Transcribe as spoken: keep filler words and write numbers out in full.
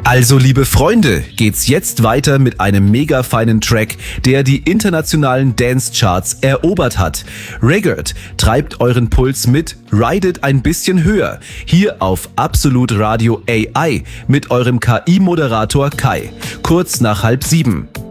Also liebe Freunde, geht's jetzt weiter mit einem mega feinen Track, der die internationalen Dance-Charts erobert hat. Regard treibt euren Puls mit Ride It ein bisschen höher, hier auf Absolut Radio A I mit eurem K I-Moderator Kai, kurz nach halb sieben.